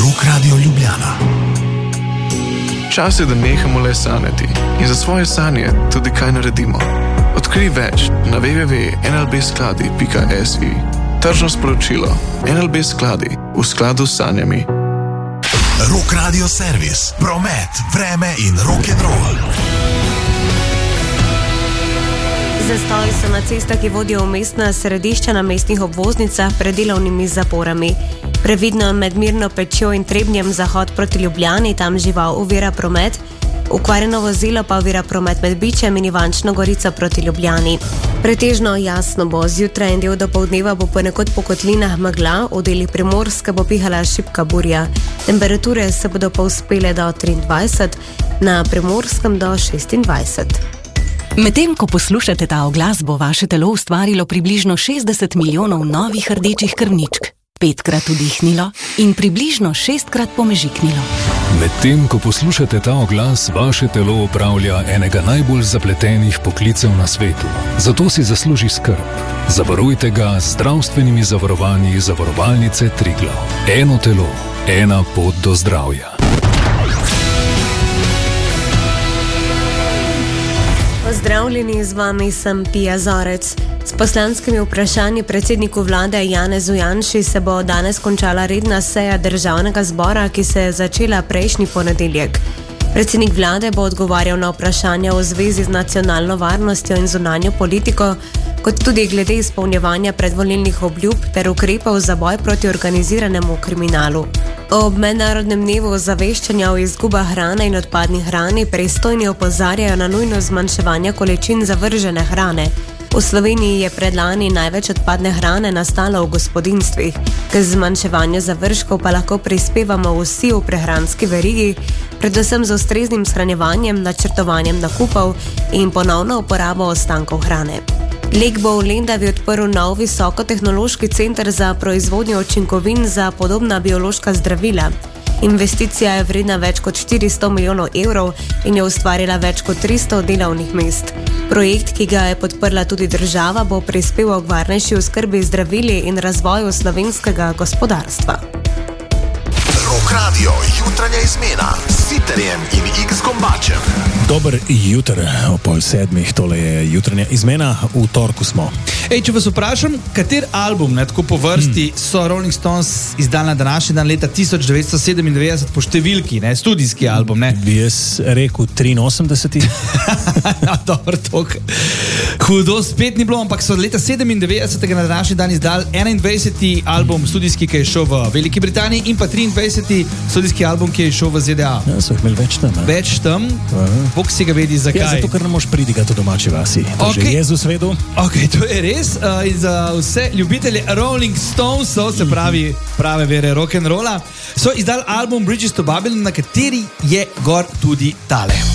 Rock Radio Ljubljana. Čas je, da nehamo le sanjati in za svoje sanje tudi kaj naredimo. Odkrij več na www.nlbskladi.si. Tržno sporočilo. NLB Skladi v skladu s sanjami. Rock Radio Servis, promet, vreme in rock'n'roll. Zastoji so na cestah, ki vodijo v mestna središča na mestnih obvoznicah pred delovnimi zaporami. Previdno med Mirno Pečjo in Trebnjem zahod proti Ljubljani, tam žival ovira promet. Ukvarjeno vozilo pa ovira promet med Bičem in Ivančno Gorico proti Ljubljani. Pretežno jasno bo, zjutraj in del dopoldneva bo ponekod po kotlinah megla, v deli Primorske bo pihala šibka burja. Temperature se bodo povzpele do 23, na Primorskem do 26. Medtem ko poslušate ta oglas, bo vaše telo ustvarilo približno 60 milijonov novih rdečih krvničk, 5-krat vdihnilo in približno 6-krat pomežiknilo. Medtem ko poslušate ta oglas, vaše telo opravlja enega najbolj zapletenih poklicev na svetu. Zato si zasluži skrb. Zavarujte ga z zdravstvenimi zavarovanji Zavarovalnice Triglav. Eno telo, ena pot do zdravja. Pozdravljeni, z vami sem Pija Zorec. S poslanskimi vprašanji predsedniku vlade Janezu Janši se bo danes končala redna seja Državnega zbora, ki se je začela prejšnji ponedeljek. Predsednik vlade bo odgovarjal na vprašanja v zvezi z nacionalno varnostjo in zunanjo politiko, kot tudi glede izpolnjevanja predvolilnih obljub ter ukrepov za boj proti organiziranemu kriminalu. Ob mednarodnem dnevu ozaveščanja o izgubah hrane in odpadni hrani pristojni opozarjajo na nujnost zmanjševanja količin zavržene hrane. V Sloveniji je predlani največ odpadne hrane nastalo v gospodinjstvih. K zmanjševanju zavržkov pa lahko prispevamo vsi v prehranski verigi, predvsem z ustreznim shranjevanjem, načrtovanjem nakupov in ponovno uporabo ostankov hrane. Lek bo v Lendavi odprl nov visokotehnološki center za proizvodnjo učinkovin za podobna biološka zdravila. Investicija je vredna več kot 400 milijonov evrov in je ustvarila več kot 300 delovnih mest. Projekt, ki ga je podprla tudi država, bo prispeval k varnejši oskrbi zdravili in razvoju slovenskega gospodarstva. Rock Radio, jutranja izmena s Siterjem in X-Gombačem. Dober jutr, o 6:30, tole je jutranja izmena, v torku smo. Če vas vprašam, kater album, tako po vrsti, so Rolling Stones izdali na današnji dan leta 1997 po številki, studijski album, ne? Bi jaz rekel 83. Dobro, tok. Hudo, spet ni bilo, ampak so leta 97 na današnji dan izdali 21. album studijski, ki je šel v Veliki Britaniji, in pa 23. studijski album, ki je šel v ZDA. Ja, so jih imeli več tam, ne? Več tam? Bog si ga vedi, zakaj. Ja, zato, ker ne moš pridigati v domači vasi. To že Jezus vedel. Ok, to je res. In za vse ljubitelje Rolling Stonesov, se pravi prave vere rock'n'rolla, so izdali album Bridges to Babylon, na kateri je gor tudi tale.